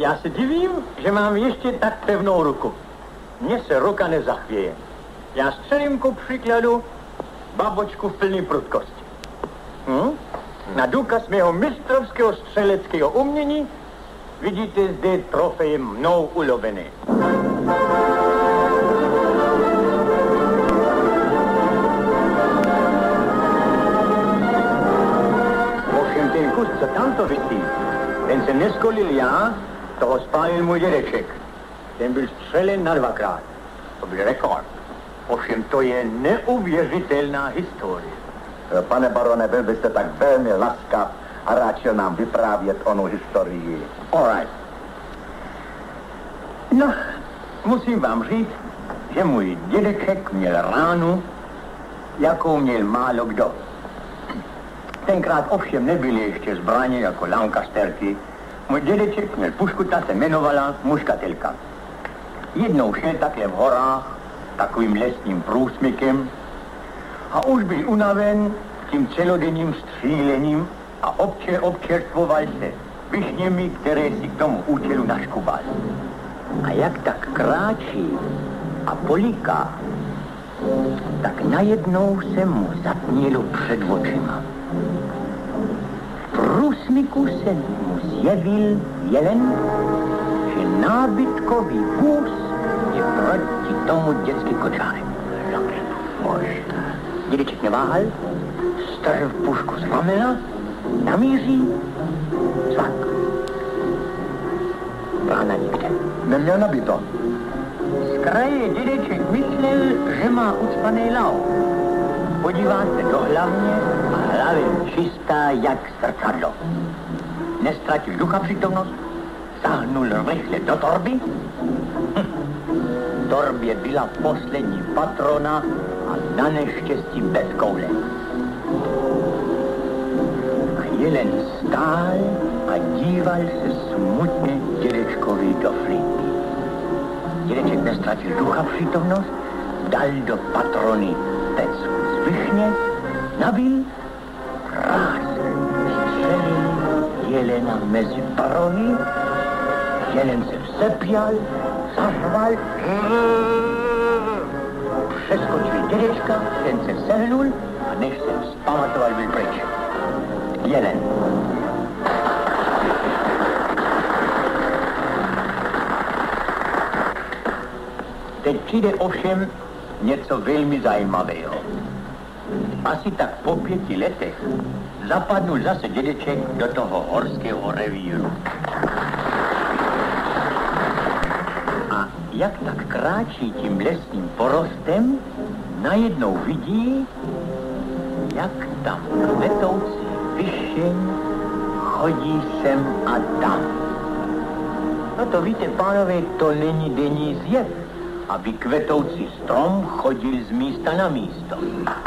Já se divím, že mám ještě tak pevnou ruku. Mně se ruka nezachvěje. Já střelím ku příkladu babočku v plný prudkosti. Na důkaz mého mistrovského střeleckého umění vidíte zde trofeje mnou ulovené. Ovšem ten kus, co tamto visí, ten jsem neskolil já, toho spálil můj dědeček. Ten byl střelen na 2krát. To byl rekord. Ovšem to je neuvěřitelná historie. Pane barone, byl byste tak velmi laskav a rád šel nám vyprávět onu historii. All right. No, musím vám říct, že můj dědeček měl ránu, jakou měl málo kdo. Tenkrát ovšem nebyly ještě zbraně jako Lancasterky. Můj dědeček měl pušku, ta se jmenovala muškatelka. Jednou šel takhle v horách, takovým lesním průsmykem a už byl unaven tím celodenním střílením a občerstvoval se višněmi, které si k tomu účelu naškubal. A jak tak kráčí a poliká, tak najednou se mu zatmělo před očima. V průsmyku se mu zjevil jelen, že nábytkový vůz je proti tomu dětský kočárek. Dědeček neváhal, strhl pušku z ramena, namíří, cvak. Rána nikde. Neměl nabito. Z kraje dědeček myslel, že má ucpaný lau. Podívá se do hlavně a hlava čistá jak zrcadlo. Nestratil ducha přítomnost, sáhnul rychle do torby. V torbě byla poslední patrona a na neštěstí bez koule. A jelen stál a díval se smutně dědečkovi do flíky. Dědeček nestratil ducha přítomnost, dal do patrony pecku z višně, nabil, krásně střelil jelena mezi parohy, jelen se vsepěl, zařval, přeskočil dědečka, ten se sehnul a než se vzpamatoval, byl pryč. Jelen. Teď přijde ovšem něco velmi zajímavého. Asi tak po 5 letech zapadnul zase dědeček do toho horského revíru. A jak tak kráčí tím lesním porostem, najednou vidí, jak tam kvetoucí višeň chodí sem a tam. No to víte, pánové, to není denní zjev, aby kvetoucí strom chodil z místa na místo.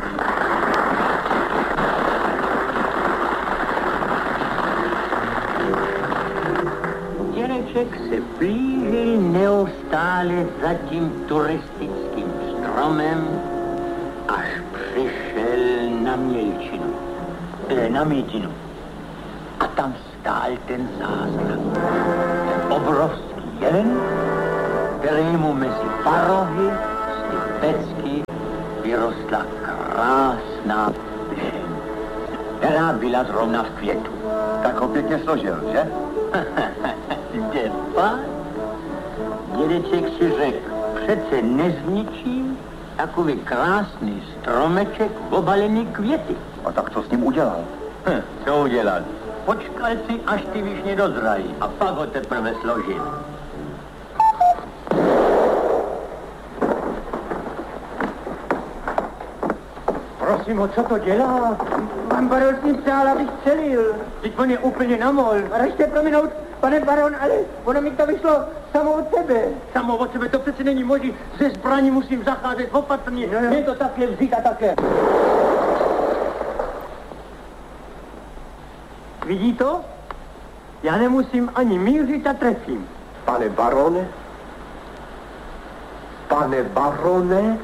Dědeček se blížil neustále za tím turistickým stromem, až přišel na mělčinu, na mítinu. A tam stál ten zázrak. Ten obrovský jelen, kterému mezi parohy z ty pecky vyrostla krásná višeň, která byla zrovna v květu. Tak ho pěkně složil, že? Děpa? Dědeček si řekl, přece nezničím takový krásný stromeček obalený květy. A tak co s ním udělal? Co udělal? Počkal si, až ty višně dozrají a pak ho teprve složil. Prosím ho, co to dělá? Pan baron mi přál, abych střelil. Teď on je úplně namol. Ražte prominout, pane baron, ale ono mi to vyšlo samo od sebe. Samo od sebe, to přece není možný. Ze zbraní musím zacházet opatrně. Mě to takhle vzít a také. Vidí to? Já nemusím ani mířit a trefím. Pane barone? Pane barone?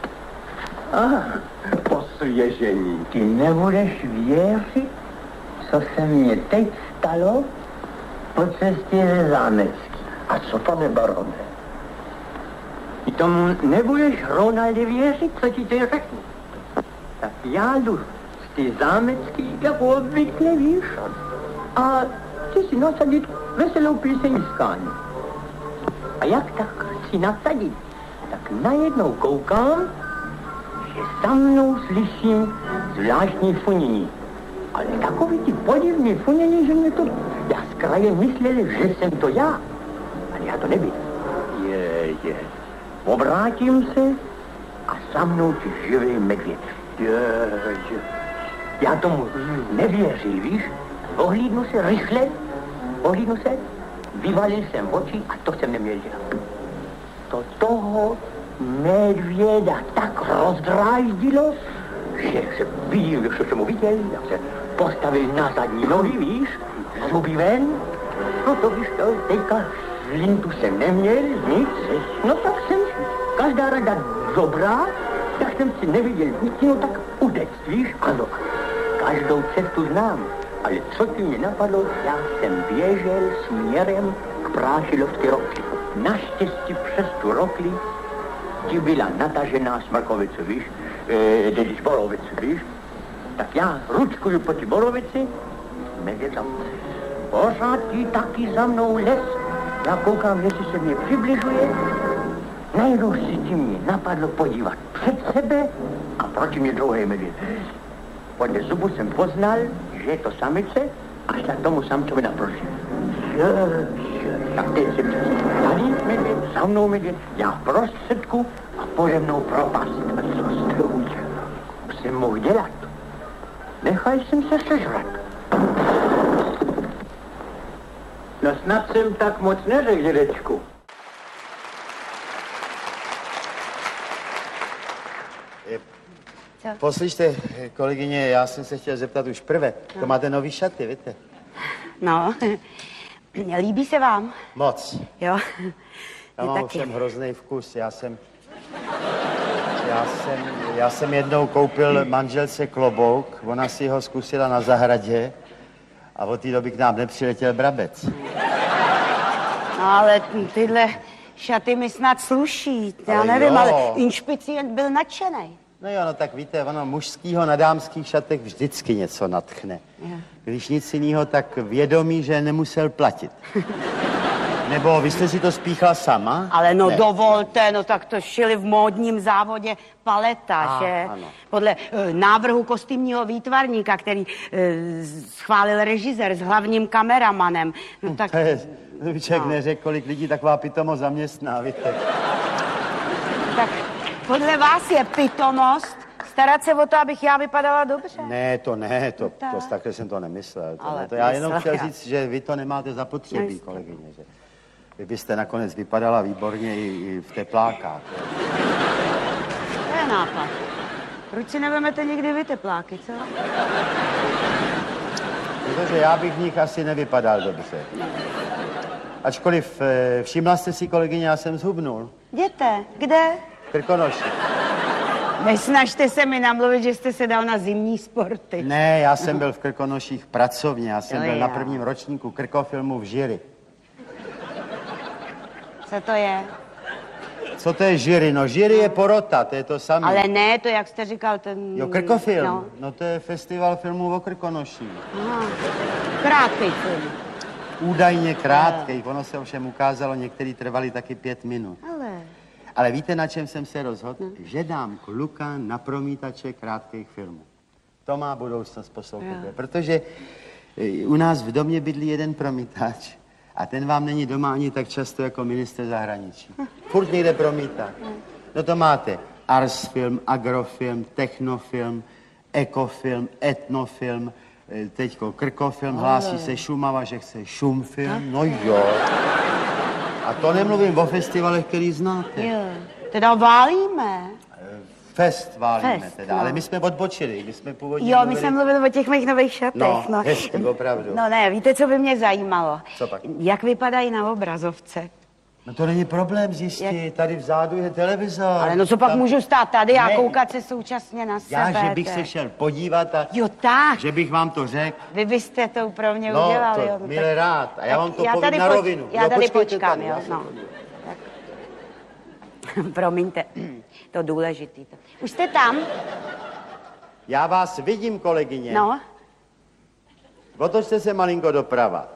Osvěžení. Ty nebudeš věřit, co se mně teď stalo? po cestě ze Zámecký. A co, pane barone? Ty tomu nebudeš, Ronalde, věřit, co ti to řeknu. Tak já jdu z ty Zámecký, jako obvykle, víš, a chci si nasadit veselou píseňskání. A jak tak si nasadit, tak najednou koukám, že za mnou slyším zvláštní funění. Ale takový ty podivný funění, že mě to... Já z kraje myslel, že jsem to já. Ale já to nebyl. Je. Obrátím se a za mnou ty živý medvěd. Je. Já tomu nevěřil, víš? Ohlídnu se rychle, vyvalil jsem oči a to jsem neměl dělat. To toho medvěda tak rozdráždilo, že se viděl, že jsem ho viděl, jak se postavil na zadní nohy, víš, zuby ven. No to víš to, teďka lintu jsem neměl, nic, no tak jsem každá rada dobrá, tak jsem si neviděl nic, no tak udec, víš, ano, každou cestu znám. Ale co ti mě napadlo, já jsem běžel směrem k Prášilovské rokli. Naštěstí přes tu rokli ti byla natažená smrkovice, víš, tedy borovice, víš. Tak já ručkuju po ty borovici, medvěd tam pořád ti taky za mnou les. Já koukám, jestli se mě přibližuje, najednou si ti mě napadlo podívat před sebe a proti mě druhý medvěd. Podle zubu jsem poznal, že je to samice a šla tomu samcovi naproti. Tak teď si tady medvěd, za mnou medvěd, já v prostředku a pode mnou propast. A co jste udělal? Jsem mohl dělat. Nechaj jsem se sežrat. No snad jsem tak moc neřekl, dědečku. Poslyšte, kolegyně, já jsem se chtěl zeptat už prvé. To máte nový šaty, víte? No, líbí se vám? Moc. Jo. Já mám ovšem hrozný vkus. Já jsem jednou koupil manželce klobouk, ona si ho zkusila na zahradě a od té doby k nám nepřiletěl brabec. No, ale tyhle šaty mi snad sluší. Já nevím, ale inšpicient byl nadšenej. No jo, no tak víte, ono mužskýho na dámských šatech vždycky něco nadchne. Jo. Když nic jiného, tak vědomí, že nemusel platit. Nebo vy jste si to spíchla sama? Ale no ne, dovolte, no tak to šili v módním závodě Paleta, že? Ano. Podle návrhu kostýmního výtvarníka, který schválil režisér s hlavním kameramanem. No tak... To by člověk neřekl, kolik lidí taková pitomost zaměstná, víte. Tak podle vás je pitomost starat se o to, abych já vypadala dobře? Ne, to takhle jsem to nemyslel. To já jenom chtěl říct, že vy to nemáte zapotřebí, kolegyně, že vy byste nakonec vypadala výborně i v teplákách. To je nápad. Proč si nevemete někdy vy tepláky, co? Protože já bych v nich asi nevypadal dobře. Ačkoliv všimla jste si, kolegyně, já jsem zhubnul. Jděte, kde? V Krkonoši. Nesnažte se mi namluvit, že jste se dal na zimní sporty. Ne, já jsem byl v Krkonoších pracovně, já jsem byl na prvním ročníku Krkofilmu v Žiri. Co to je? Co to je Žiri? No Žiri je porota, to je to samé. Ale ne, to jak jste říkal, ten... Jo, Krkofilm. No to je festival filmů o Krkonoších. Aha, krátký film. Údajně krátký, ono se ovšem ukázalo, některý trvali taky 5 minut. Ale víte, na čem jsem se rozhodl? No. Že dám kluka na promítače krátkých filmů. To má budoucnost, poslouchejte. Protože u nás v domě bydlí jeden promítač a ten vám není doma ani tak často jako ministr zahraničí. Furt někde promítá. No to máte Arsfilm, Agrofilm, Technofilm, Ekofilm, Etnofilm, teďko Krkofilm, hlásí se Šumava, že chce Šumfilm, no jo. A to nemluvím o festivalech, který znáte. Jo, teda válíme. Fest válíme teda, ale my jsme odbočili, my jsme původně Jo, my jsme mluvili o těch mých nových šatech. No, hezky, opravdu. No ne, víte, co by mě zajímalo? Co pak? Jak vypadají na obrazovce? No to není problém zjistit, tady vzadu je televizor. Ale no co pak můžu stát tady a koukat se současně na sebe? Já, že bych se šel podívat a... Jo, tak. Že bych vám to řekl. Vy byste to pro mě no, udělali. No, to milé rád. A já vám to povím na rovinu. Já tady počkám, tady, jo, no. Promiňte, to důležitý. Už jste tam? Já vás vidím, kolegyně. No. Otočte se malinko doprava.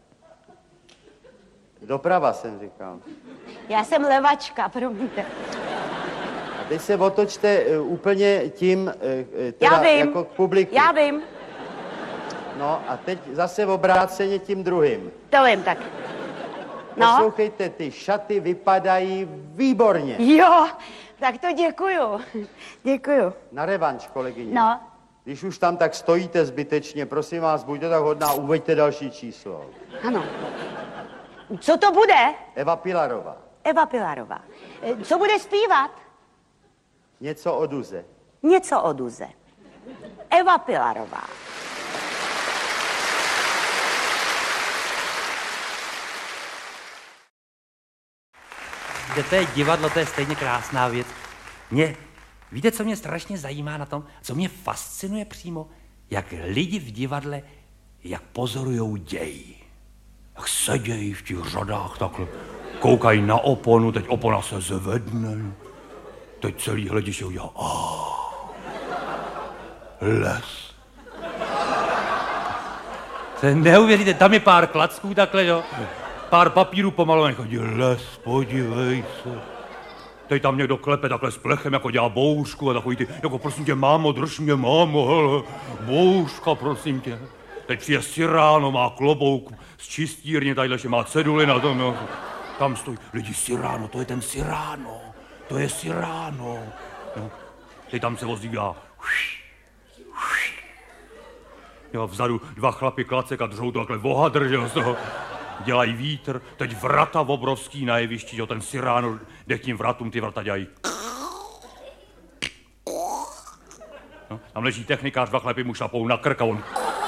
Doprava jsem říkal. Já jsem levačka, promiňte. A teď se otočte úplně tím, teda já vím. jako k publiku. Já vím. No a teď zase obráceně tím druhým. To vím tak. No. Poslouchejte, ty šaty vypadají výborně. Jo, tak to děkuju. Děkuju. Na revanš, kolegyně. No. Když už tam tak stojíte zbytečně, prosím vás, buďte tak hodná, uveďte další číslo. Ano. Co to bude? Eva Pilarová. Eva Pilarová. Co bude zpívat? Něco o Duze. Něco o Duze. Eva Pilarová. To je divadlo, to je stejně krásná věc. Víte, co mě strašně zajímá na tom? Co mě fascinuje přímo? Jak lidi v divadle, jak pozorujou děj. Jak sedějí v těch řadách takhle, koukají na oponu, teď opona se zvedne, teď celý hlediště udělá les. To je neuvěříte, tam je pár klacků takhle, jo. Pár papírů pomalovaných, chodí les, podívej se. Teď tam někdo klepe takhle s plechem, jako dělá bouřku a takový ty, jako prosím tě, mámo, drž mě, mámo, hele, bouřka, prosím tě. Teď přijde Cyrano, má klobouk z čistírny, tadyhle ještě má ceduly na tom, jo. Tam stojí, lidi, Cyrano, to je ten Cyrano, to je Cyrano. Jo. Teď tam se ozývá, jo, vzadu dva chlapi klacek a držou to takhle vohadr, že jo, z toho. Dělají vítr, teď vrata obrovský na jevišti, jo, ten Cyrano jde k tím vratům, ty vrata dělají. No, tam leží technikář, dva chlapy mu šlapou na krk a on...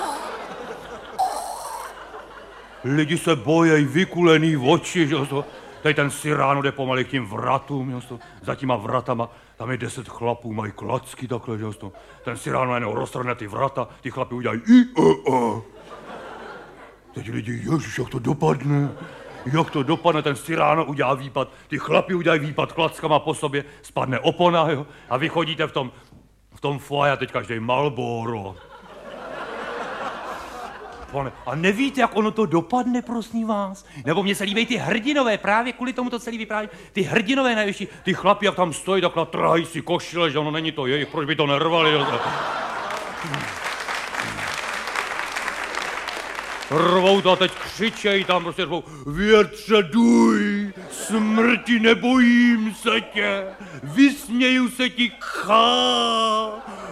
Lidi se bojejí, vykulený oči, že jo, teď ten Cyrano jde pomalu k tím vratům, jo, za těma vratama, tam je 10 chlapů, mají klacky takhle, že jo, ten Cyrano jenom roztrhne ty vrata, ty chlapi udělají Teď lidi, ježiš, jak to dopadne? Jak to dopadne, ten Cyrano udělá výpad, ty chlapi udělají výpad klackama po sobě, spadne opona, jo, a vy chodíte v tom foaje, teď každý Marlboro. A nevíte, jak ono to dopadne, prosím vás? Nebo mně se líbí ty hrdinové, právě kvůli tomu to celý vypráví. Ty hrdinové nejvyšší, ty chlapi, jak tam stojí, takhle trhají si košile, že ono není to jejich, proč by to nervali? Rvou to a teď křičejí tam, prostě rvou, větře duj, smrti nebojím se tě, vysměju se ti, chá.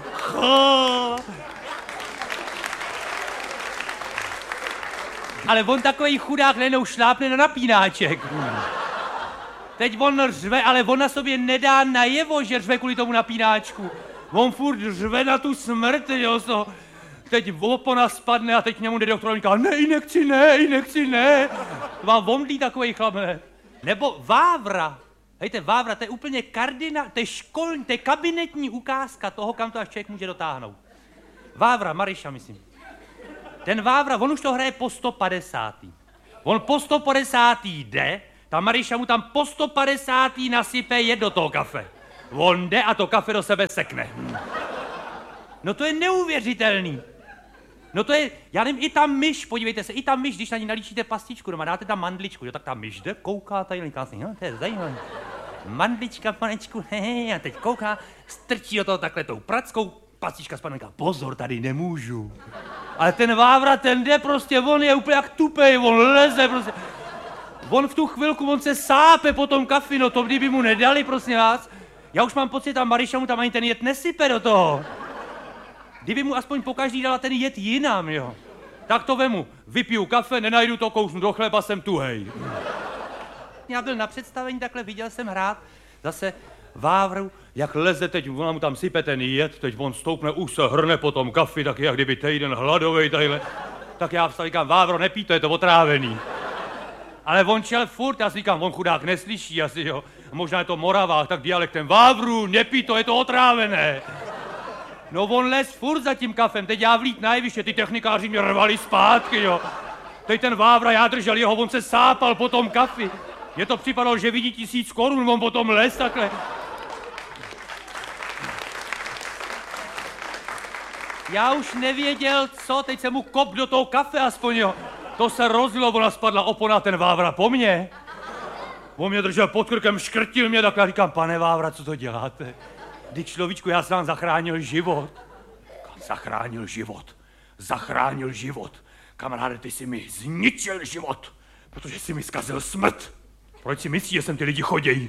Ale on takový chudák nenou šlápne na napínáček. Teď on řve, ale on na sobě nedá najevo, že řve kvůli tomu napínáčku. On furt řve na tu smrt, jo, teď opona spadne a teď k němu jde doktor a říká, ne, inekci, ne. Vám vomdlí takovej chlap, ne? Nebo Vávra. Hejte, Vávra, to je úplně to je kabinetní ukázka toho, kam to až člověk může dotáhnout. Vávra, Maryša, myslím. Ten Vávra, on už to hraje po 150. On po 150. jde, ta Maryša mu tam po 150. nasype jed do toho kafe. On jde a to kafe do sebe sekne. No to je neuvěřitelný. No to je, já nevím, i ta myš, podívejte se, i ta myš, když na ní nalíčíte pastičku doma, dáte tam mandličku, jo, tak ta myš jde, kouká tady, říká si, no to je zajímavé. Mandlička, panečku, a teď kouká, strčí do toho takhle tou prackou, pastička spadne, říká, pozor, tady nemůžu. Ale ten Vávra, ten jde prostě, on je úplně jak tupej, on leze prostě. On v tu chvilku, on se sápe po tom kafi, no to kdyby mu nedali, prosím vás. Já už mám pocit, ta Maryša mu tam ani ten jed nesype do toho. Kdyby mu aspoň pokaždý dala ten jed jinam, jo. Tak to vemu, vypiju kafe, nenajdu to, kousnu do chleba, jsem tuhej. Já byl na představení, takhle viděl jsem hrát zase Vávru, jak leze teď, ona mu tam sype ten jed, teď on stoupne, už se hrne po tom kafi, tak jak kdyby týden hladovej tadyhle. Tak já vstanu, říkám, Vávro, nepij, to je to otrávený. Ale on šel furt, já si říkám, on chudák neslyší asi, jo. Možná je to Moravák, tak dialektem. Vávru, nepij to, je to otrávené. No on les furt za tím kafem, teď já vlít na jeviště, ty technikáři mě rvali zpátky, jo. Teď ten Vávra, já držel jeho, on se sápal po tom kafi. Mně to připadalo, že vidí 1000 korun, on potom les takhle. Já už nevěděl, co, teď jsem mu kop do toho kafe aspoň, jo. To se rozlilo, ona spadla opona, ten Vávra po mně. On mě držel pod krkem, škrtil mě, tak já říkám, pane Vávra, co to děláte? Vždyť človíčku, já jsem vám zachránil život. Zachránil život. Zachránil život. Kamaráde, ty jsi mi zničil život, protože jsi mi zkazil smrt. Proč si myslíš, že sem ty lidi chodějí?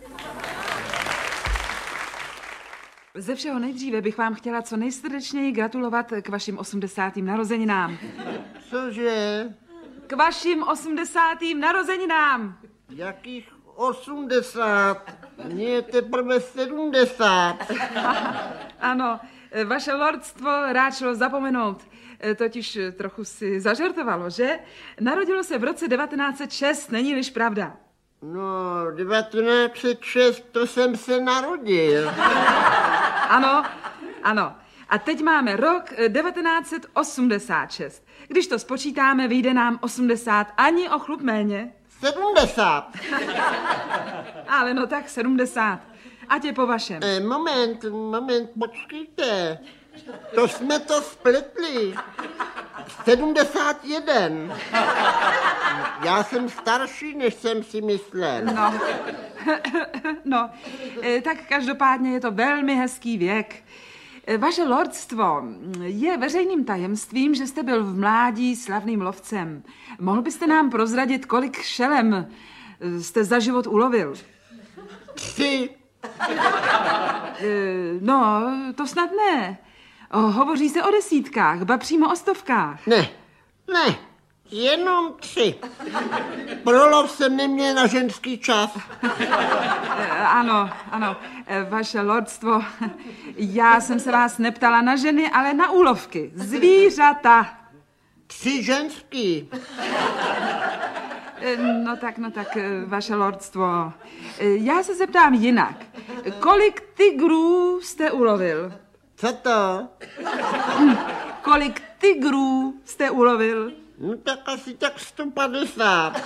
Ze všeho nejdříve bych vám chtěla co nejsrdečněji gratulovat k vašim 80. narozeninám. Cože? K vašim 80. narozeninám. Jakých 80? Mně je teprve 70. Ano, vaše lordstvo rád šlo zapomenout. Totiž trochu si zažartovalo, že? Narodilo se v roce 1906, není-liž pravda? No, 1906, to jsem se narodil. Ano, ano. A teď máme rok 1986. Když to spočítáme, vyjde nám 80, ani o chlup méně. 70. Ale no tak 70. Ať je po vašem. Moment, počkejte. To jsme to spletli. 71. Já jsem starší, než jsem si myslel. No, tak každopádně je to velmi hezký věk. Vaše lordstvo, je veřejným tajemstvím, že jste byl v mládí slavným lovcem. Mohl byste nám prozradit, kolik šelem jste za život ulovil? 3. No, to snad ne. Hovoří se o desítkách, ba přímo o stovkách. Ne, jenom 3. Prolov jsem neměl na ženský čas. Ano, vaše lordstvo, já jsem se vás neptala na ženy, ale na úlovky, zvířata. 3 ženský. No tak, vaše lordstvo, já se zeptám jinak. Kolik tygrů jste ulovil? Co to? Kolik tygrů jste ulovil? No tak asi tak 150.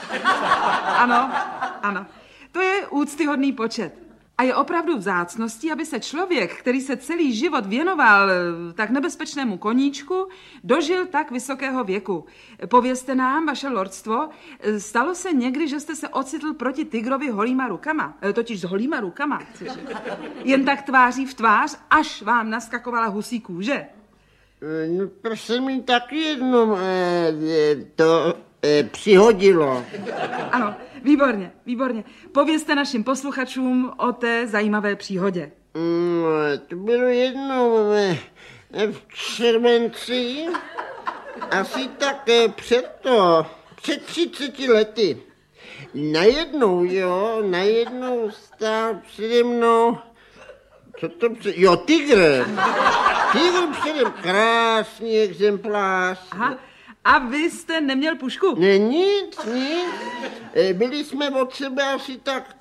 Ano. To je úctyhodný počet. A je opravdu vzácností, aby se člověk, který se celý život věnoval tak nebezpečnému koníčku, dožil tak vysokého věku. Povězte nám, vaše lordstvo, stalo se někdy, že jste se ocitl proti tygrovi holýma rukama? Totiž s holýma rukama. Jen tak tváří v tvář, až vám naskakovala husí kůže. No to se mi taky jednou přihodilo. Ano, výborně. Povězte našim posluchačům o té zajímavé příhodě. To bylo jednou v červenci, asi tak před 30 lety. Najednou stál přede mnou, tygr. Tygr přede mnou, krásný exemplář. Aha. A vy jste neměl pušku? Ne, nic. Byli jsme od sebe asi tak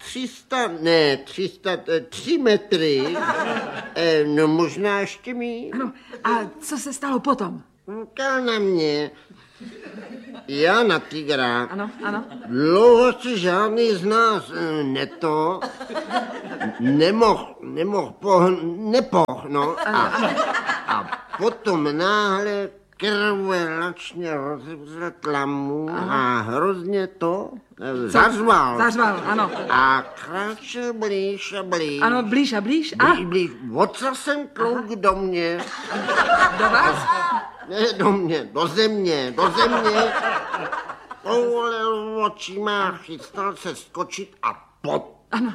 3 metry. No možná ještě míň. Ano, a co se stalo potom? Koukal na mě. Já na tygra. Ano. Dlouho se žádný z nás nepoh, no. A potom náhle krvelačně rozevřel tlamu a hrozně to zařval. Ano. A kráčel blíž a blíž. Ano, blíž a blíž. Blíž. Otřel jsem klouk do mě. Do vás? Ne do mě, do země. Povolil očima, chystal se skočit a Ano.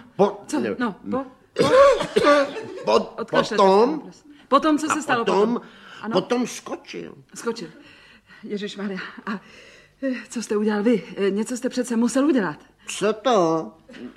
Potom, co se stalo potom? Potom skočil. Ježišmarja. A co jste udělal vy? Něco jste přece musel udělat. Co to?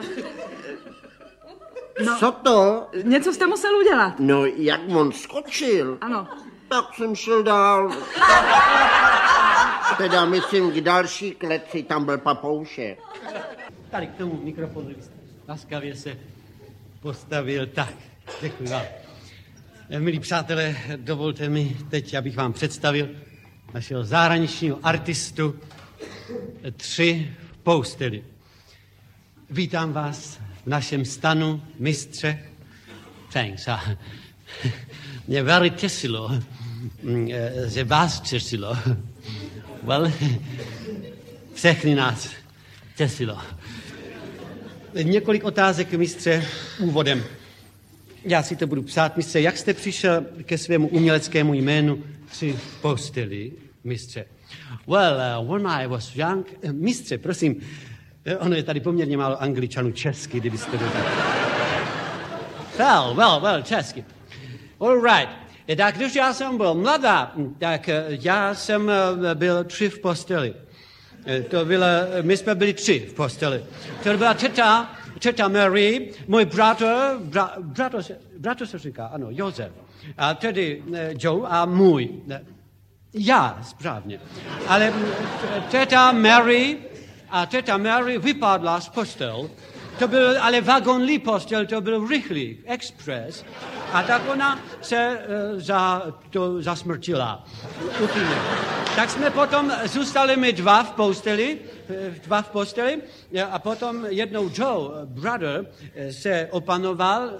Co to? Něco jste musel udělat. No, jak on skočil. Ano. Tak jsem šel dál. Teda myslím k další kleci, tam byl papoušek. Tady k tomu mikrofonu laskavě se postavil. Tak, děkuji vám. Milí přátelé, dovolte mi teď, abych vám představil našeho zahraničního artistu 3 v posteli. Vítám vás v našem stanu, mistře. Thanks. Mě velmi těšilo, že vás těšilo. Well, všechny nás těšilo. Několik otázek, mistře, úvodem. Já si to budu psát, mistře. Jak jste přišel ke svému uměleckému jménu 3 v posteli, mistře? Well, when I was young... Mistře, prosím, ono je tady poměrně málo Angličanů česky, kdybyste to tak... Well, česky. All right. Tak když já jsem byl mladá, tak já jsem byl 3 v posteli. My jsme byli 3 v posteli. To byla teta Mary, můj bratr se říká, ano, Josef. A tedy Joe a můj. Já, správně. Ale teta Mary vypadla z postel. To byl ale vagonlý postel, to byl rychlý, express. A tak ona se zasmrtila. Úplně. Tak jsme potom zůstali my 2 v posteli a potom jednou Joe, brother, se opanoval,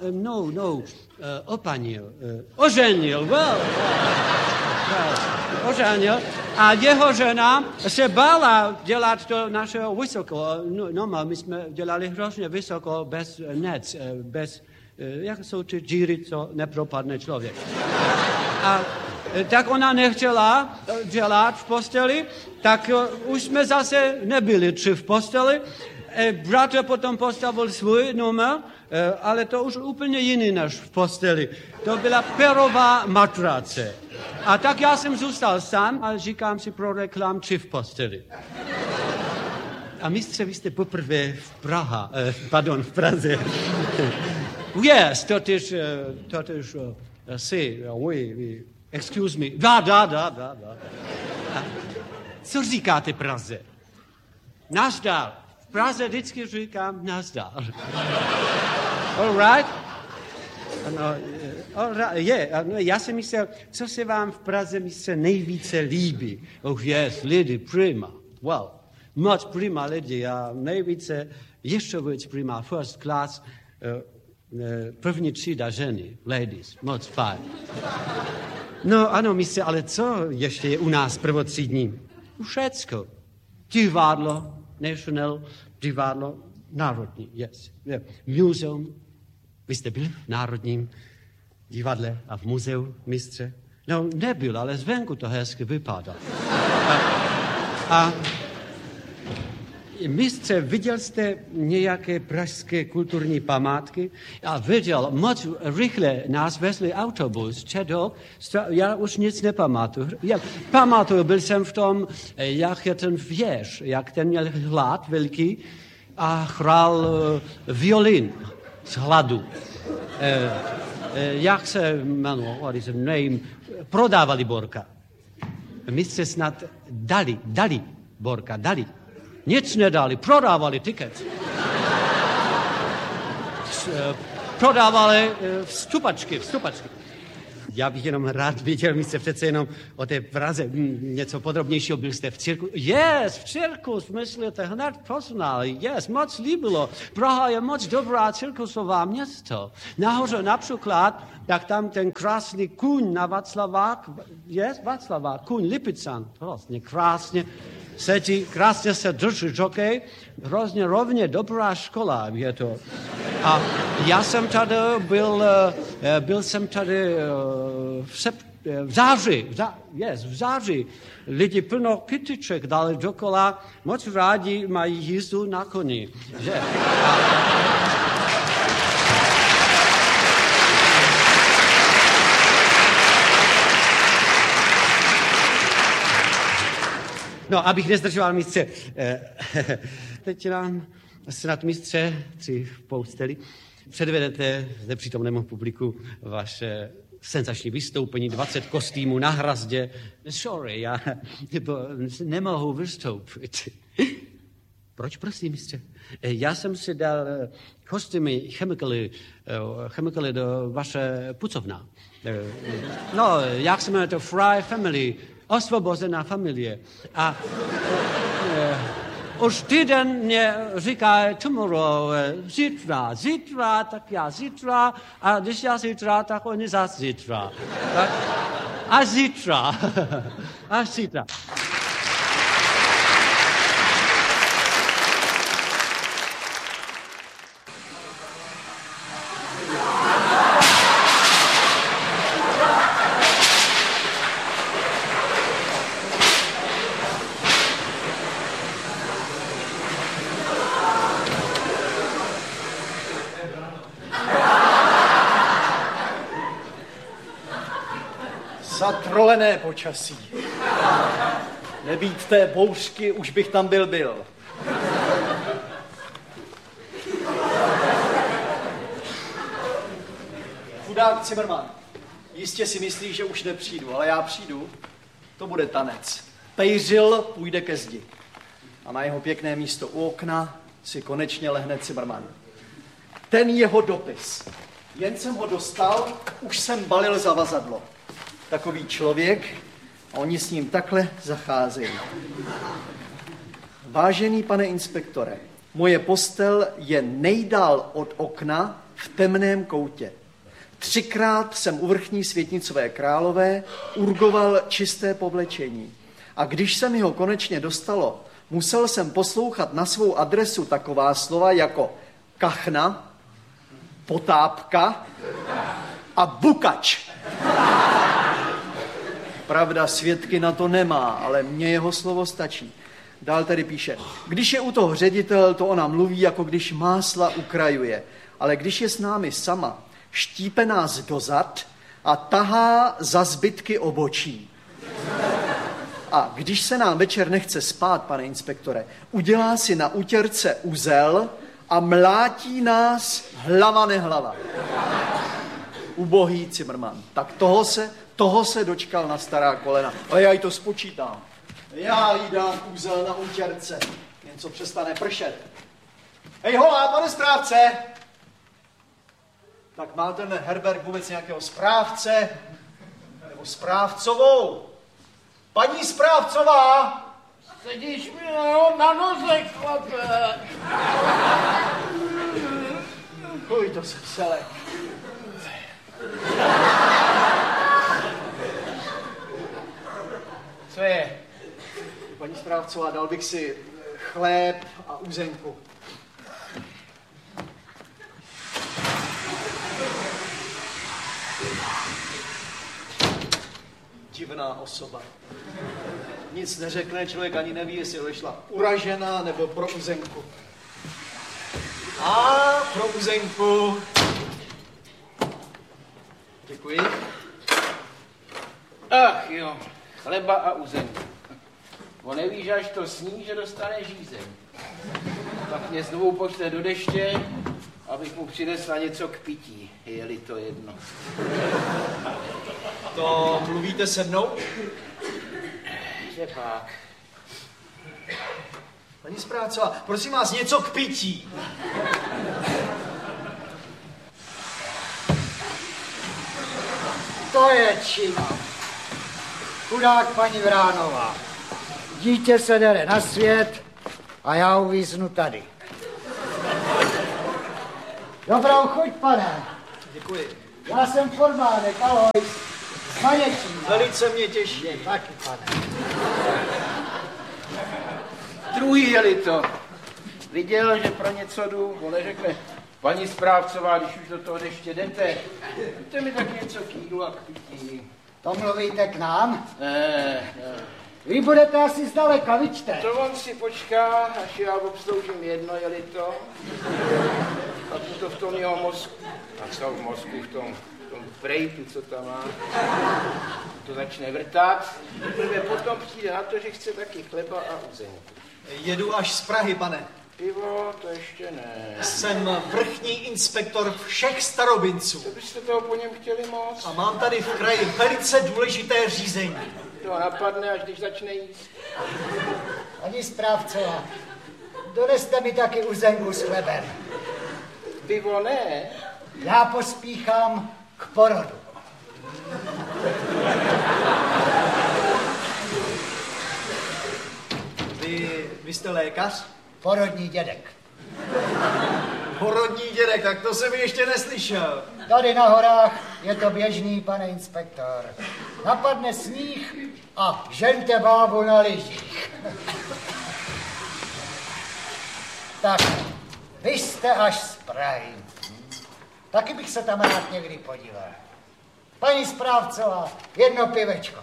oženil, oženil a jeho žena se bála dělat to našeho vysoko. No, my jsme dělali hrozně vysoko, bez nec, bez, jak jsou ty díry, co nepropadne člověk. A tak ona nechtěla dělat v posteli, tak už jsme zase nebyli 3 v posteli. Bratr potom postavil svůj numer, ale to už úplně jiný než v posteli. To byla perová matrace. A tak já jsem zůstal sám a říkám si pro reklam 3 v posteli. A mistře, vy jste poprvé v Praze. Yes, totiž, oui, excuse me. Da. Co říkáte Praze? Nazdar. V Praze vždycky říkám nazdar. All right? Já jsem myslel, co se vám v Praze, mistře, nejvíce líbí? Yes, lidi, prima. Well, moc prima lidi a nejvíce, ještě víc prima, first class, první třída ženy, ladies, moc fajn. No ano, mistře, ale co ještě je u nás prvotřídní? Všecko. Divadlo, National, divadlo, národní, yes. Muzeum. Vy jste byl v Národním divadle a v muzeu, mistře? No, nebyl, ale zvenku to hezky vypadá. A mistře, viděl jste nějaké pražské kulturní památky? Já viděl, moc rychle nás vezli autobus, čedok, já už nic nepamatuju. Pamatuju, byl jsem v tom, jak je ten věž, jak ten měl hlad velký a hrál violin z hladu. Jak se jmenoval, what is the name? Prodávali Borka. Mistře snad dali Borka. Nic nedali, prodávali tiket. Prodávali vstupačky. Já bych jenom rád viděl, mistře, přece jenom o té Praze něco podrobnějšího. Byl jste v cirku? Yes, v cirkus, myslíte, hned poznal. Yes, moc líbilo. Praha je moc dobrá cirkusová město. Nahoře například, tak tam ten krásný kůň na Václavák, Václavák, kůň Lipican, hrozně krásně sedí, krásně se drží žokej, hrozně rovně dobrá škola je to. A já jsem tady byl jsem tady v září. Lidi plno kytiček dali dokola, moc rádi mají jízdu na koni. Že? No, abych nezdržoval, mistře. Teď nám snad, mistře, 3 v posteli, předvedete zde přítomnému publiku vaše senzační vystoupení, 20 kostýmů na hrazdě. Sorry, já nemohu vystoupit. Proč, prosím, mistře? Já jsem si dal kostýmy chemikaly do vaše pucovna. No, jak se jmenuje to? Fry Family. Osvobozená familie. A už týden mě říká tomorrow, zítra, tak já zítra, a když já zítra, tak oni zase zítra. Tak, až zítra. Zatrolené počasí. Nebýt té bouřky, už bych tam byl. Chudák Zimmermann. Jistě si myslí, že už nepřijdu, ale já přijdu. To bude tanec. Pejřil půjde ke zdi. A na jeho pěkné místo u okna si konečně lehne Zimmermann. Ten jeho dopis. Jen jsem ho dostal, už jsem balil zavazadlo. Takový člověk a oni s ním takhle zacházejí. Vážený pane inspektore, moje postel je nejdál od okna v temném koutě. 3krát jsem u vrchní Světnicové Králové urgoval čisté povlečení. A když se mi ho konečně dostalo, musel jsem poslouchat na svou adresu taková slova jako kachna, potápka a bukač. Pravda, svědky na to nemá, ale mně jeho slovo stačí. Dál tady píše, když je u toho ředitel, to ona mluví, jako když másla ukrajuje. Ale když je s námi sama, štípe nás dozad a tahá za zbytky obočí. A když se nám večer nechce spát, pane inspektore, udělá si na utěrce uzel a mlátí nás hlava nehlava. Ubohý Zimmermann. Tak toho se dočkal na stará kolena. Ale já jí to spočítám. Já jí dám úzel na útěrce. Jen co přestane pršet. Hej holá, pane správce! Tak má ten Herberg vůbec nějakého správce? Nebo správcovou? Paní správcová! Sedíš mi na noze, chlape. Uj, to jsem selek. Co je? Paní správcová, dal bych si chléb a uzenku. Divná osoba. Nic neřekne, člověk ani neví, jestli odešla uražená nebo pro uzenku. A pro uzenku. Děkuji. Ach jo, chleba a uzenku. Bo nevíš, až to sní, že dostane žízeň. Tak mě znovu pošle do deště, abych mu přinesla něco k pití, je-li to jedno. To mluvíte se mnou? Že pak. Paní správcová, prosím vás, něco k pití. To je čina. Chudák paní Vránová. Dítě se dere na svět a já uvíznu tady. Dobrou chuť, pane. Děkuji. Já jsem Formánek, ahoj. Z Maněčína. Velice mě těší. Taky, pane. Druhý je-li to. Viděl, že pro něco jdu, on neřekne, paní správcová, když už do toho deště jdete, dejte mi tak něco k jídlu a k pití. To mluvíte k nám? Ne. Vy budete asi zdaleka, viďte. To on si počká, až já obsloužím jedno, je-li to. A to v tom jeho mozku. A co v mozku, v tom frejtu, co tam má. To začne vrtat. Potom přijde na to, že chce taky chleba a uzenku. Jedu až z Prahy, pane. Pivo, to ještě ne. Jsem vrchní inspektor všech starobinců. Co byste toho po něm chtěli moc? A mám tady v kraji velice důležité řízení. To napadne, až když začne jíst. Ani správcová, doneste mi taky uzenku s chlebem. Pivo ne? Já pospíchám k porodu. Vy jste lékař? Porodní dědek. Porodní dědek, tak to jsem ještě neslyšel. Tady na horách je to běžný, pane inspektor. Napadne sníh a žeňte bábu na lyžích. Tak, vy jste až z Prahy. Taky bych se tam rád někdy podíval. Paní správcová, jedno pivečko.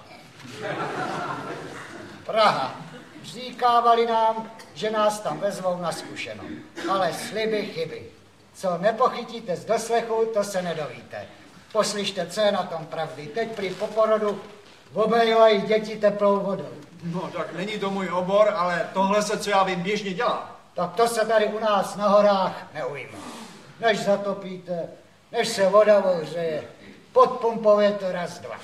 Praha. Říkávali nám, že nás tam vezvou na zkušenou. Ale sliby chyby. Co nepochytíte z doslechu, to se nedovíte. Poslyšte, co je na tom pravdy. Teď prý po porodu obejvají děti teplou vodou. No tak není to můj obor, ale tohle se, co já vím, běžně dělá. Tak to se tady u nás na horách neujímá. Než zatopíte, než se voda ohřeje, podpumpuje to raz, dva.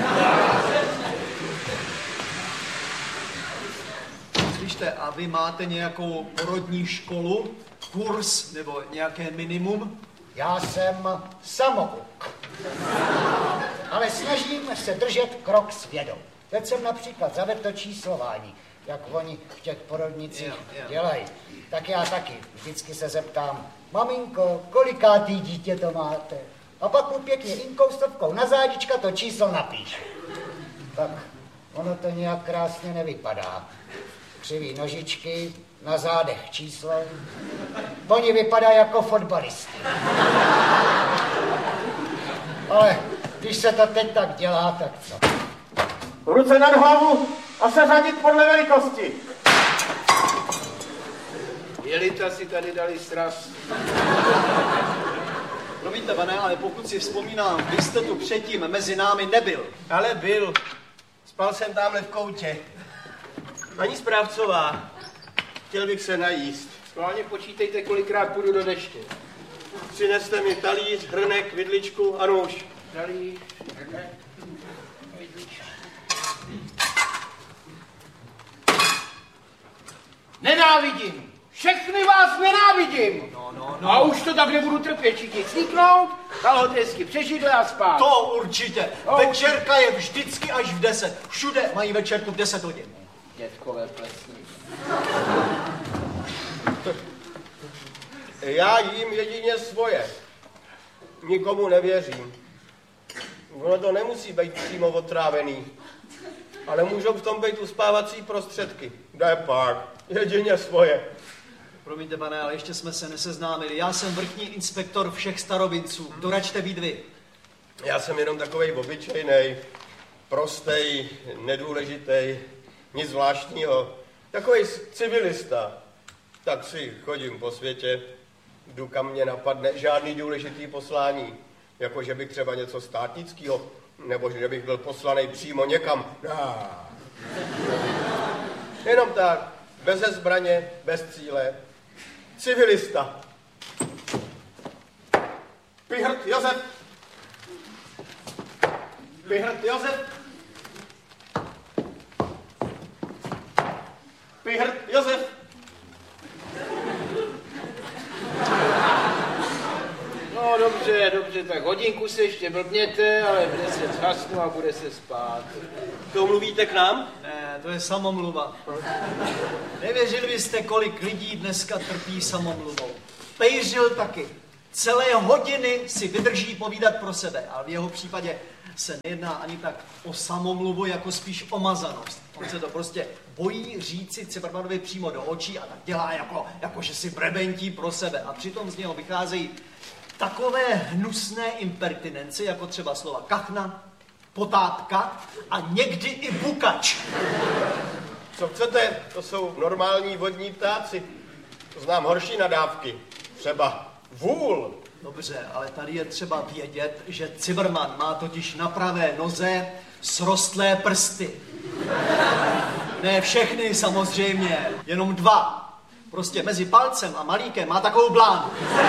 Slyšte, a vy máte nějakou porodní školu, kurz nebo nějaké minimum? Já jsem samouk. Ale snažím se držet krok s vědou. Teď jsem například zavedl to číslování, jak oni v těch porodnicích dělají. Tak já taky vždycky se zeptám, maminko, kolikátý dítě to máte? A pak mu pěkně inkoustovkou na zádička to číslo napíšu. Tak ono to nějak krásně nevypadá. Křiví nožičky, na zádech číslo. Oni vypadají jako fotbalisti. Ale když se to teď tak dělá, tak co? Ruce nad hlavu a seřadit podle velikosti. Jelita si tady dali sraz. Promiňte, pane, ale pokud si vzpomínám, vy jste tu předtím mezi námi nebyl. Ale byl. Spal jsem tamhle v koutě. Paní správcová, chtěl bych se najíst. Schválně počítejte, kolikrát půjdu do deště. Přineste mi talíř, hrnek, vidličku a nůž. Talíř, hrnek, vidličku. Nenávidím! Všechny vás nenávidím! No. A už to tak nebudu trpět, všichni cníknout, kalhotresky přežidle a spát. To určitě. Večerka je vždycky až v 10. Všude mají večerku v 10 hodin. Dětkové plesní. Já jím jedině svoje. Nikomu nevěřím. Ono to nemusí být přímo otrávený, ale můžou v tom být uspávací prostředky. Kde pak? Jedině svoje. Promiňte, pane, ale ještě jsme se neseznámili. Já jsem vrchní inspektor všech starovinců. Doračte být vy. Já jsem jenom takovej obyčejnej, prostej, nedůležitej, nic zvláštního. Takovej civilista. Tak si chodím po světě, jdu kam mě napadne, žádný důležitý poslání. Jako, že bych třeba něco státnického, nebo že bych byl poslanej přímo někam. Jenom tak, bez zbraně, bez cíle. Civilista. Pichrt Josef. Pichrt Josef. Pichrt Josef. No dobře, tak hodinku se ještě blbněte, ale v 10 zhasnu a bude se spát. To mluvíte k nám? Ne, to je samomluva. Nevěřili byste, kolik lidí dneska trpí samomluvou. Pejřil taky. Celé hodiny si vydrží povídat pro sebe, ale v jeho případě se nejedná ani tak o samomluvu, jako spíš o mazanost. On se to prostě bojí říci Cimrmanovi přímo do očí a tak dělá jako že si brebentí pro sebe. A přitom z něho vycházejí takové hnusné impertinence, jako třeba slova kachna, potátka a někdy i bukač. Co chcete? To jsou normální vodní ptáci. Znám horší nadávky. Třeba vůl. Dobře, ale tady je třeba vědět, že Cimrman má totiž na pravé noze srostlé prsty. Ne všechny samozřejmě, jenom 2. Prostě mezi palcem a malíkem má takovou blánu.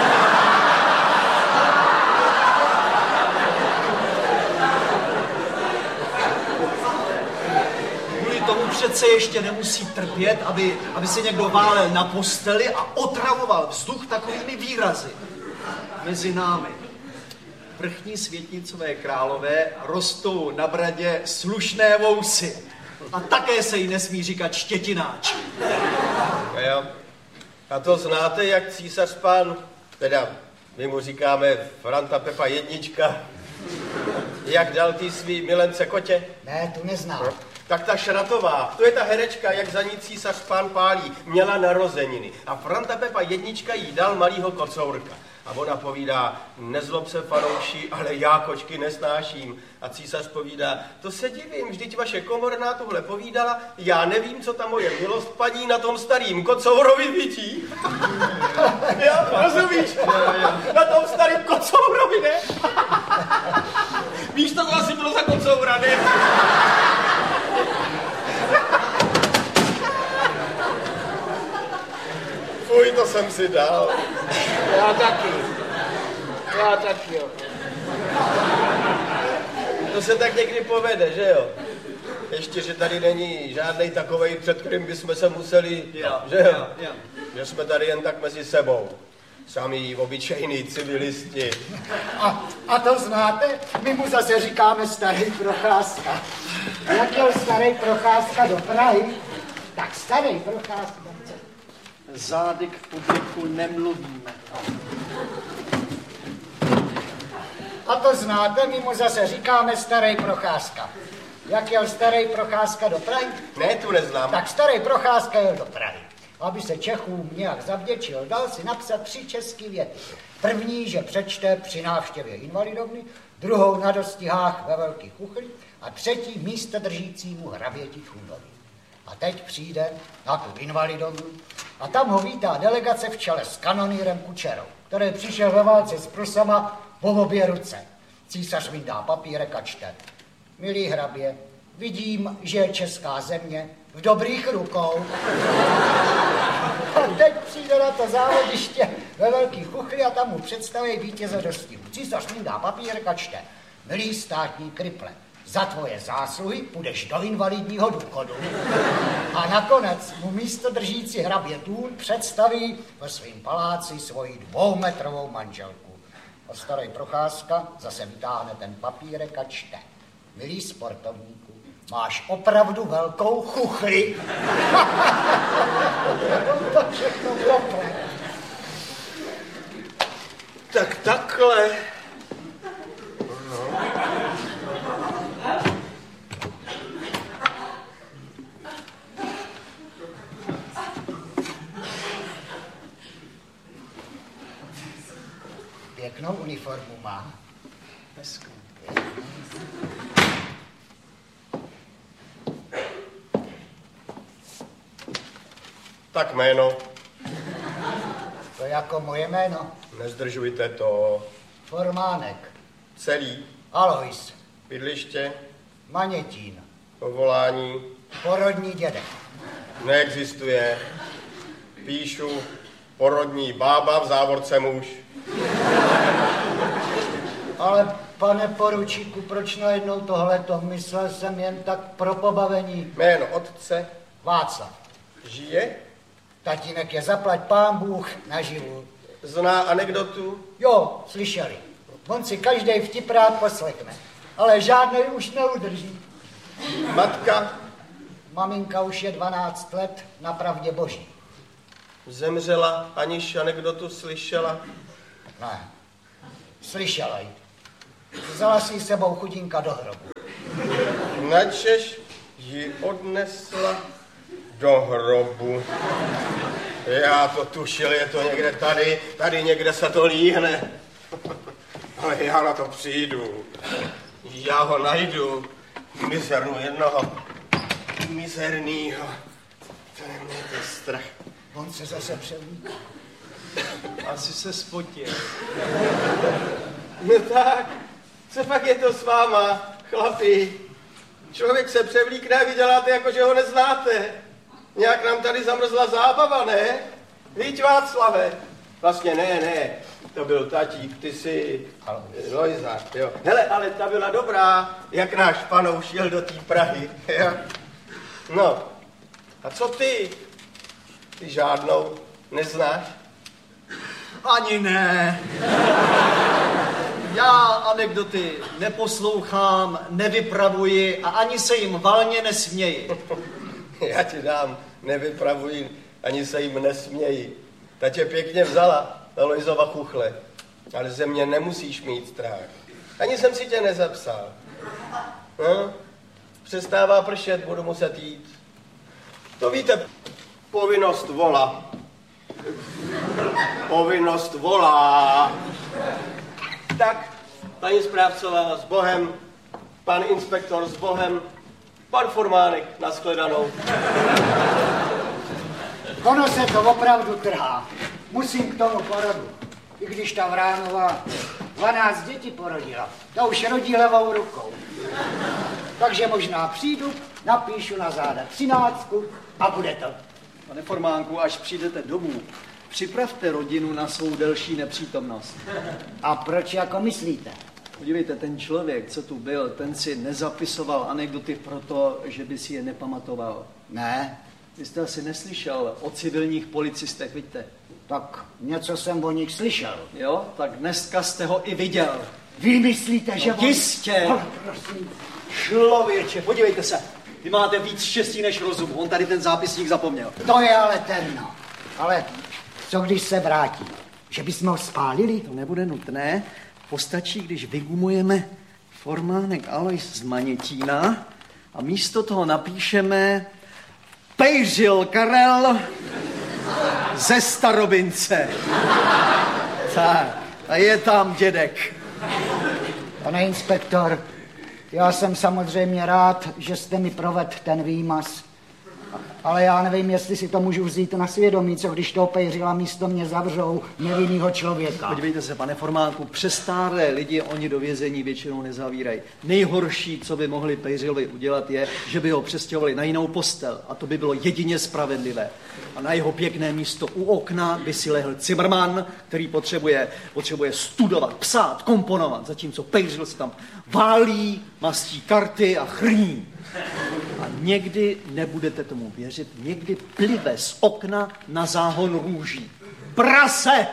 Kvůli tomu přece ještě nemusí trpět, aby se někdo válel na posteli a otravoval vzduch takovými výrazy. Mezi námi vrchní světnicové králové rostou na bradě slušné vousy. A také se jí nesmí říkat štětináč. Jo. A to znáte, jak císař pán, teda my mu říkáme Franta Pepa jednička, jak dal ty svý milence kotě? Ne, tu neznám. No. Tak ta Šratová, to je ta herečka, jak za ní císař pán pálí, měla narozeniny. A Franta Pepa jednička jí dal malýho kocourka. A ona povídá, nezlob se fanouši, ale já kočky nesnáším. A císař povídá, to se divím, vždyť vaše komorná tohle povídala, já nevím, co ta moje milost paní na tom starým kocourovi vidí. Já, rozumíš? Na tom starým kocourovi, ne? Víš, to asi bylo za kocoura, ne? Fuj, to jsem si dal. Já taky, jo. To se tak někdy povede, že jo? Ještě, že tady není žádnej takovej, před kterým bychom se museli, že jo? Že jsme tady jen tak mezi sebou. Samý obyčejný civilisti. A to znáte? My mu zase říkáme starý Procházka. Jak jel starý Procházka do Prahy, tak starý Procházka. Zády k publiku nemluvíme. A to znáte, my mu zase říkáme starý Procházka. Jak jel starý Procházka do Prahy? Ne, tu neznám. Tak starý Procházka jel do Prahy. Aby se Čechům nějak zavděčil, dal si napsat 3 české věty. První, že přečte při návštěvě invalidovny, druhou na dostihách ve Velkých Uchlích a třetí místo držícímu hraběti Chundovi. A teď přijde na tu invalidovnu a tam ho vítá delegace v čele s kanonýrem Kučerou, který přišel ve válce s Prusama po obě ruce. Císař vyndá papírek a čte. Milý hrabě, vidím, že je česká země v dobrých rukou. A teď přijde na to závodiště ve Velkých Uchlích a tam mu představí vítěze dostihu. Císař vyndá papírek a čte. Milý státní kriple, za tvoje zásluhy půjdeš do invalidního důchodu. A nakonec mu místo držící hrabě Tůl představí ve svým paláci svoji 2metrovou manželku. A starý Procházka zase vytáhne ten papírek a čte. Milý sportovníku, máš opravdu velkou chuchli. To všechno kopne. Tak takhle. No. Pěknou uniformu má. Hezkou. Tak jméno. To jako moje jméno. Nezdržujte to. Formánek. Celý. Alois. Bydliště. Manětín. Povolání. Porodní dědek. Neexistuje. Píšu porodní bába v závorce muž. Ale pane poručíku, proč najednou tohleto? Myslel jsem jen tak pro pobavení. Jméno otce. Václav. Žije? Tatínek je zaplať pán Bůh naživu. Zná anekdotu? Jo, slyšeli. On si každý vtip rád poslechne, ale žádnej už neudrží. Matka? Maminka už je 12 let na pravdě boží. Zemřela, aniž anekdotu slyšela? Ne, slyšela ji. Vzala si sebou chudinka do hrobu. Načež ji odnesla do hrobu. Já to tušil, je to někde tady někde se to líhne. Ale já na to přijdu. Já ho najdu. Mizernu jednoho. Mizernýho. To nemějte strach. On se zase převlíká. Asi se spotil. No tak, co pak je to s váma, chlapi? Člověk se převlíkne a vy děláte, jako že ho neznáte. Nějak nám tady zamrzla zábava, ne? Víď Václave. Vlastně ne, to byl tatík, ty jsi Lojza, jo. Hele, ale ta byla dobrá, jak náš panouš jel do té Prahy, jo. No, a co ty? Ty žádnou neznáš? Ani ne. Já anekdoty neposlouchám, nevypravuji a ani se jim valně nesměji. Já ti dám, nevypravuji, ani se jim nesměji. Ta tě pěkně vzala, ta Lojzova chuchle. Ale ze mě nemusíš mít strach. Ani jsem si tě nezapsal. No, přestává pršet, budu muset jít. To víte, povinnost volá. Povinnost volá. Tak, paní správcová s Bohem, pan inspektor s Bohem, pan Formánek, nashledanou. Ono se to opravdu trhá. Musím k tomu porodu. I když ta Vránová 12 dětí porodila, to už rodí levou rukou. Takže možná přijdu, napíšu na záda 13 a bude to. Pane Formánku, až přijdete domů, připravte rodinu na svou delší nepřítomnost. A proč jako myslíte? Podívejte, ten člověk, co tu byl, ten si nezapisoval anekdoty proto, že by si je nepamatoval. Ne. Vy jste asi neslyšel o civilních policistech, vidíte? Tak něco jsem o nich slyšel. Jo, tak dneska jste ho i viděl. Vy myslíte, že no, jistě. Prosím. Člověče, podívejte se. Vy máte víc štěstí než rozumu. On tady ten zápisník zapomněl. To je ale terno. Ale co když se vrátí? Že bychom ho spálili? To nebude nutné. Postačí, když vygumujeme Formánek Alois z Manětína a místo toho napíšeme Pejřil Karel ze Starobince. Tak, a je tam dědek. Pane inspektor, já jsem samozřejmě rád, že jste mi provedl ten výmaz. Ale já nevím, jestli si to můžu vzít na svědomí, co když toho Pejřila místo mě zavřou nevinnýho člověka. Podívejte se, pane Formánku, přestárlé lidi oni do vězení většinou nezavírají. Nejhorší, co by mohli Pejřilovi udělat, je, že by ho přestěhovali na jinou postel. A to by bylo jedině spravedlivé. A na jeho pěkné místo u okna by si lehl Cimrman, který potřebuje studovat, psát, komponovat, zatímco Pejřil si tam válí, mastí karty a chrní. A někdy, nebudete tomu věřit, někdy plive z okna na záhon růží. Prase!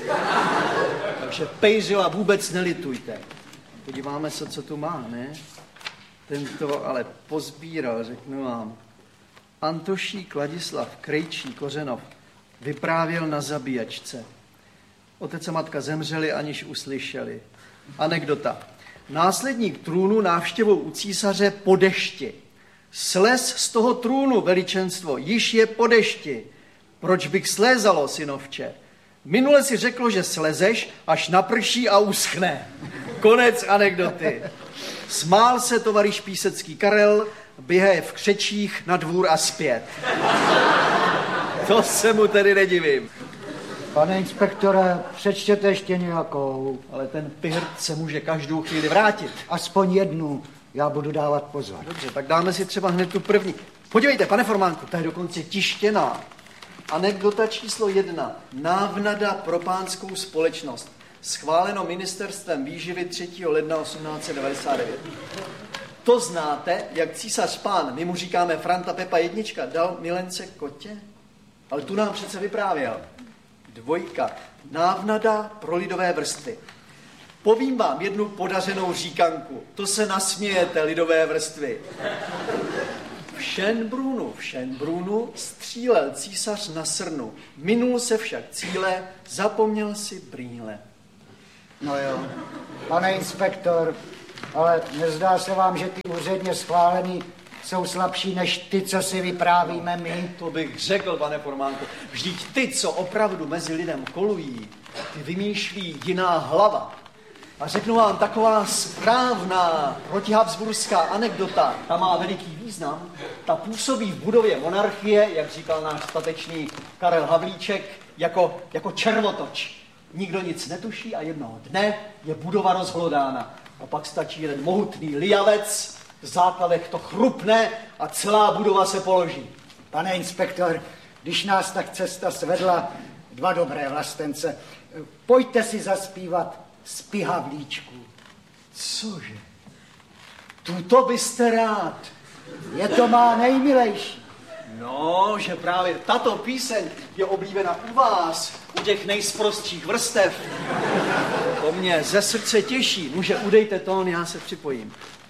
Takže Pejřila vůbec nelitujte. Podíváme se, co tu má, ne? Tento ale pozbíral, řeknu vám. Antošík Ladislav Krejčí Kořenov vyprávěl na zabíjačce. Otec a matka zemřeli, aniž uslyšeli. Anekdota. Následník trůnu návštěvou u císaře po dešti. Slez z toho trůnu, veličenstvo, již je po dešti. Proč bych slézalo, synovče? Minule si řeklo, že slezeš, až naprší a uschne. Konec anekdoty. Smál se tovaryš Písecký Karel, běhaje v křečích na dvůr a zpět. To se mu tedy nedivím. Pane inspektore, přečtěte ještě nějakou. Ale ten pirt se může každou chvíli vrátit. Aspoň jednu, já budu dávat pozor. Dobře, tak dáme si třeba hned tu první. Podívejte, pane Formánku, ta je dokonce tištěná. Anekdota číslo 1. Návnada pro pánskou společnost. Schváleno ministerstvem výživy 3. ledna 1899. To znáte, jak císař pán, my mu říkáme Franta Pepa jednička, dal milence kotě? Ale tu nám přece vyprávěl. 2. Návnada pro lidové vrstvy. Povím vám jednu podařenou říkanku. To se nasmějete, lidové vrstvy. V Šenbrunu střílel císař na srnu. Minul se však cíle, zapomněl si brýle. No jo, pane inspektor, ale nezdá se vám, že ty úředně schválený jsou slabší než ty, co si vyprávíme my? To bych řekl, pane Formánku. Vždyť ty, co opravdu mezi lidem kolují, ty vymýšlí jiná hlava. A řeknu vám, taková správná protihabsburská anekdota, ta má veliký význam. Ta působí v budově monarchie, jak říkal náš statečný Karel Havlíček, jako červotoč. Nikdo nic netuší a jednoho dne je budova rozhlodána. A pak stačí jeden mohutný lijavec, v základech to chrupne a celá budova se položí. Pane inspektor, když nás tak cesta svedla, dva dobré vlastence. Pojďte si zaspívat Spí Havlíčku. Cože? Tuto byste rád. Je to má nejmilejší. No, že právě tato píseň je oblíbená u vás, u těch nejsprostších vrstev. To mě ze srdce těší. Může udejte tón, já se připojím.